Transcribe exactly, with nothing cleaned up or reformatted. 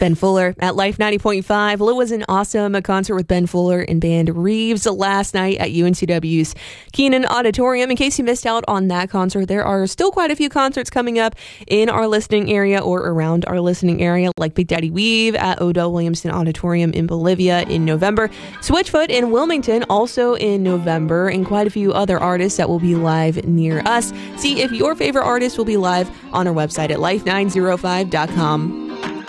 Ben Fuller at Life ninety point five. Well, it was an awesome concert with Ben Fuller and band Reeves last night at U N C W's Keenan Auditorium. In case you missed out on that concert, there are still quite a few concerts coming up in our listening area or around our listening area, like Big Daddy Weave at Odell Williamson Auditorium in Bolivia in November, Switchfoot in Wilmington also in November, and quite a few other artists that will be live near us. See if your favorite artist will be live on our website at life nine oh five dot com.